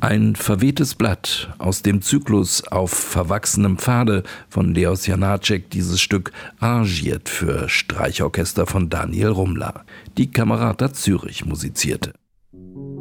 Ein verwehtes Blatt aus dem Zyklus Auf verwachsenem Pfade von Leos Janáček, dieses Stück arrangiert für Streichorchester von Daniel Rumler. Die Camerata Zürich musizierte.